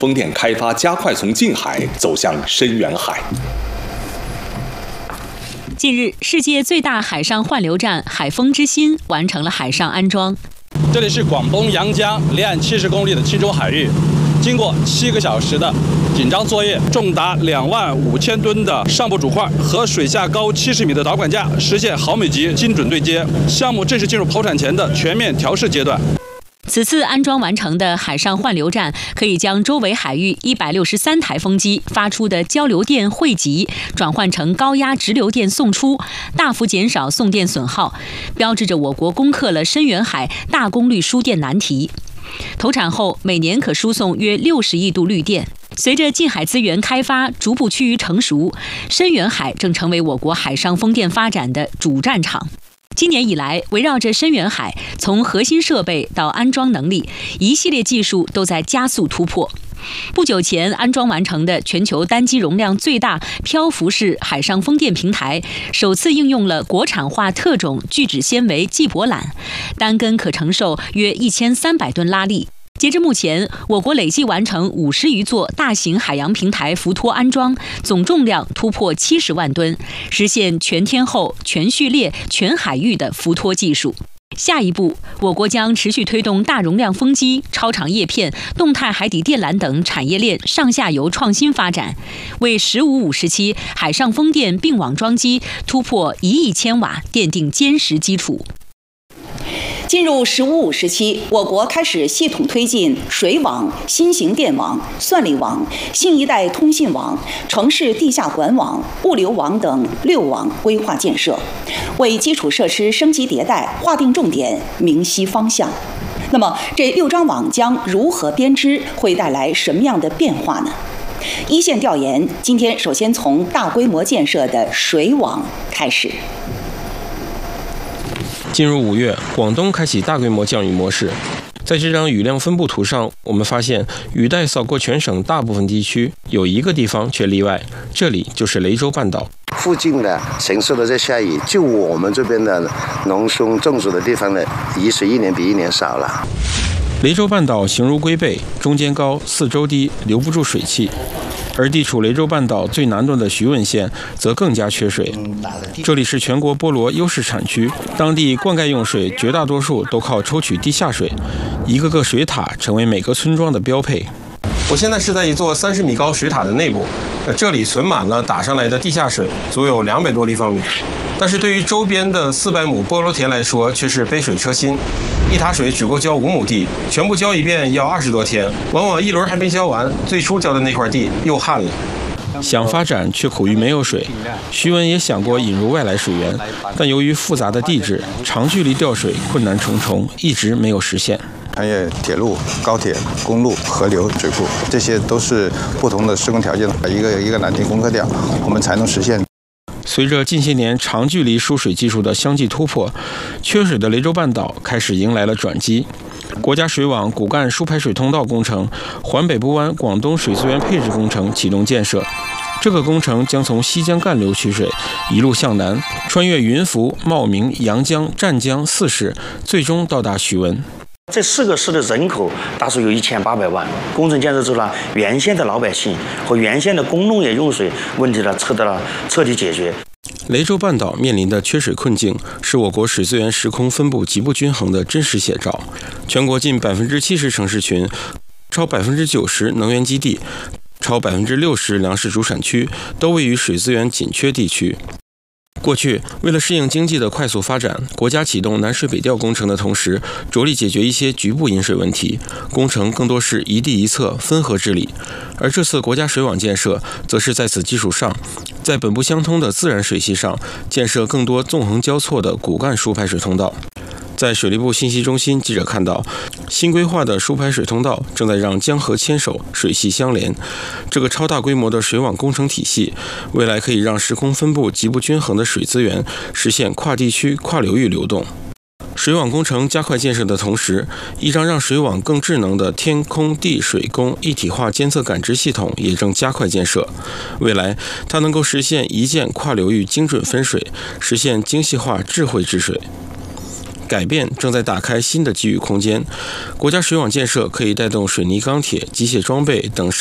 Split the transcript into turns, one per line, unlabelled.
风电开发加快从近海走向深远海。
近日，世界最大海上换流站海丰之心完成了海上安装。
这里是广东阳江离岸70公里的钦州海域，经过7个小时的紧张作业，重达25000吨的上部主块和水下高70米的导管架实现毫米级精准对接，项目正式进入投产前的全面调试阶段。
此次安装完成的海上换流站，可以将周围海域163台风机发出的交流电汇集转换成高压直流电送出，大幅减少送电损耗，标志着我国攻克了深远海大功率输电难题。投产后，每年可输送约60亿度绿电。随着近海资源开发逐步趋于成熟，深远海正成为我国海上风电发展的主战场。今年以来，围绕着深远海，从核心设备到安装能力，一系列技术都在加速突破。不久前安装完成的全球单机容量最大漂浮式海上风电平台，首次应用了国产化特种聚酯纤维寄泊缆，单根可承受约1300吨拉力。截至目前，我国累计完成50余座大型海洋平台浮托安装，总重量突破70万吨，实现全天候、全序列、全海域的浮托技术。下一步，我国将持续推动大容量风机、超长叶片、动态海底电缆等产业链上下游创新发展，为15-50时期海上风电并网装机突破1亿千瓦奠定坚实基础。
进入15-50时期，我国开始系统推进水网、新型电网、算力网、新一代通信网、城市地下管网、物流网等6网规划建设，为基础设施升级迭代划定重点、明晰方向。那么，这6张网将如何编织，会带来什么样的变化呢？一线调研今天首先从大规模建设的水网开始。
进入5月，广东开启大规模降雨模式。在这张雨量分布图上，我们发现雨带扫过全省大部分地区，有一个地方却例外，这里就是雷州半岛。
附近的城市都在下雨，就我们这边的农村种植的地方呢，雨水一年比一年少了。
雷州半岛形如龟背，中间高，四周低，留不住水汽。而地处雷州半岛最南端的徐闻县则更加缺水，这里是全国菠萝优势产区，当地灌溉用水绝大多数都靠抽取地下水，一个个水塔成为每个村庄的标配。我现在是在一座30米高水塔的内部，这里存满了打上来的地下水，足有200多立方米。但是对于周边的400亩菠萝田来说，却是杯水车薪。一塔水只够浇5亩地，全部浇一遍要20多天，往往一轮还没浇完，最初浇的那块地又旱了。想发展却苦于没有水，徐闻也想过引入外来水源，但由于复杂的地质、长距离调水困难重重，一直没有实现。
穿越铁路、高铁、公路、河流、水库，这些都是不同的施工条件，一个难题攻克掉，我们才能实现。
随着近些年长距离输水技术的相继突破，缺水的雷州半岛开始迎来了转机。国家水网骨干输排水通道工程、环北部湾广东水资源配置工程启动建设。这个工程将从西江干流取水，一路向南，穿越云浮、茂名、阳江、湛江4市，最终到达徐闻。
这4个市的人口大约有1800万。工程建设之后呢，原先的老百姓和原先的工农业用水问题呢，得到了彻底解决。
雷州半岛面临的缺水困境，是我国水资源时空分布极不均衡的真实写照。全国近70%城市群，超90%能源基地，超60%粮食主产区，都位于水资源紧缺地区。过去，为了适应经济的快速发展，国家启动南水北调工程的同时，着力解决一些局部引水问题，工程更多是一地一侧分河治理。而这次国家水网建设，则是在此基础上，在本不相通的自然水系上，建设更多纵横交错的骨干输排水通道。在水利部信息中心，记者看到，新规划的输排水通道正在让江河牵手，水系相连。这个超大规模的水网工程体系，未来可以让时空分布极不均衡的水资源实现跨地区、跨流域流动。水网工程加快建设的同时，一张让水网更智能的天空地水工一体化监测感知系统也正加快建设。未来，它能够实现一键跨流域精准分水，实现精细化智慧治水。 改变正在打开新的机遇空间。国家水网建设可以带动水泥、钢铁、机械装备等